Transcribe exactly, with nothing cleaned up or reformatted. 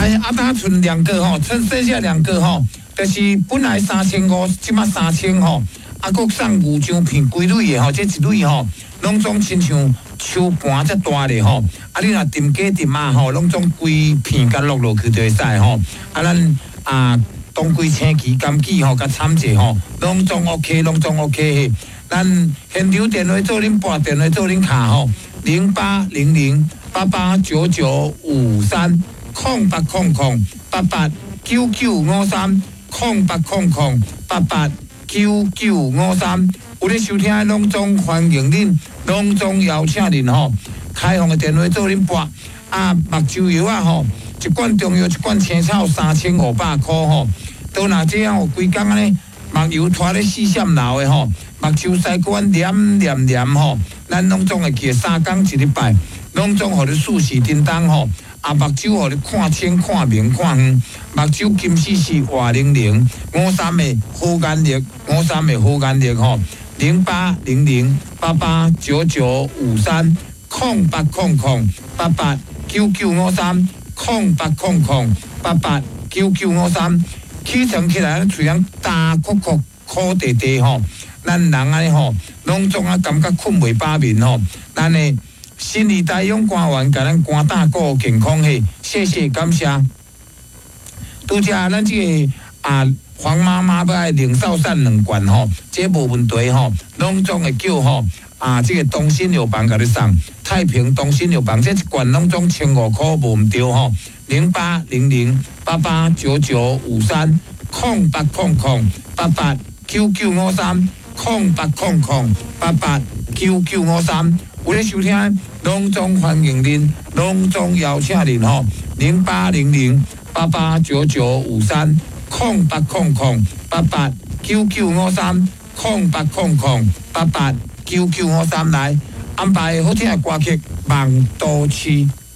来啊，打剩两个吼，剩剩下两个吼，就是本来三千五，即马三千吼，啊，佮送牛樟片规蕊的吼，这一蕊吼，拢总亲像手盘遮大咧吼，啊，你若炖鸡炖鸭吼，拢总规片甲落落去就会使吼，啊，咱啊。当归、青芪、枸杞吼，甲掺者吼，拢总 OK， 拢总 OK。咱现场电话做恁拨，电话做恁卡吼，零八零零八八九九五三，空八空空八八九九五三，空八空空八八九九五三。有咧收听的拢总欢迎恁，拢总邀请恁吼，开放的电话做恁拨。啊，目睭油啊吼，一罐中药，一罐青草三千五百块吼。都若这样，有规工安尼，目油拖咧四线流的吼，目睭西管黏黏黏吼，咱拢总会记三工一礼拜，拢总互你竖视叮当吼，啊目睭互你看清、看明、看远，目睭金丝丝、活灵灵，五三的好眼力，五三的好眼力吼，零八零零八八九九五三，空八空空八八九九五三，空八空空八八九九五三。起床起来，喙通大哭哭苦地地吼，咱人安尼吼，拢总啊感觉困袂饱眠吼。咱的心理大勇官员甲咱肝胆顾健康嘿，谢谢感谢。拄则咱这个啊黄妈妈要爱零少散两罐吼，这无问题吼，拢总会叫吼啊这个东新药房甲你送，太平东新药房这一罐拢总千五块无毋对吼。零八零零八八九九五三，空八空空八八九九五三，空八空空八八九九五三。有咧收听，拢总欢迎恁，拢总邀请恁吼。零八零零八八九九五三，空八空空八八九九五三，空八空空八八九九五三来安排好听的歌曲《梦都市》。